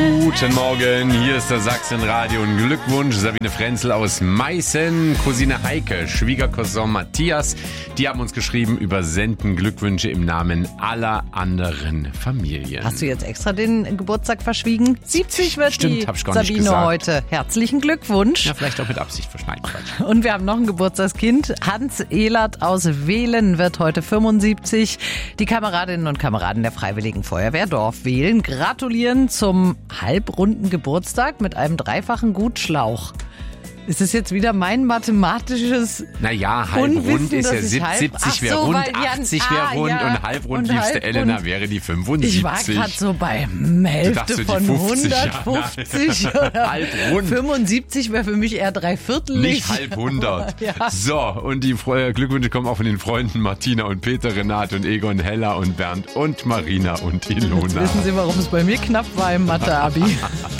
Guten Morgen, hier ist der Sachsenradio und Glückwunsch. Sabine Frenzel aus Meißen, Cousine Heike, Schwiegercousin Matthias. Die haben uns geschrieben, übersenden Glückwünsche im Namen aller anderen Familien. Hast du jetzt extra den Geburtstag verschwiegen? 70 wird Stimmt, die hab ich gar nicht Sabine gesagt. heute. Herzlichen Glückwunsch. Ja, vielleicht auch mit Absicht verschneiden. Und wir haben noch ein Geburtstagskind. Hans Ehlert aus Wehlen wird heute 75. Die Kameradinnen und Kameraden der Freiwilligen Feuerwehr Dorf Wehlen gratulieren zum halbrunden Geburtstag mit einem dreifachen Gutschlauch. Ist das jetzt wieder mein mathematisches Naja, halb Unwissen, rund ist ja dass ich 70 wäre Ach so, rund, weil die 80 wäre rund ja. und halbrund Und liebste halbrund. Elena wäre die 75. Ich war gerade so bei Hälfte dachtest, die von 50, ja. 150 oder Halbrund. 75 wäre für mich eher dreiviertelig. Nicht halb 100. Ja. So, und die Glückwünsche kommen auch von den Freunden Martina und Peter, Renate und Egon, Hella und Bernd und Marina und Ilona. Jetzt wissen Sie, warum es bei mir knapp war im Mathe-Abi.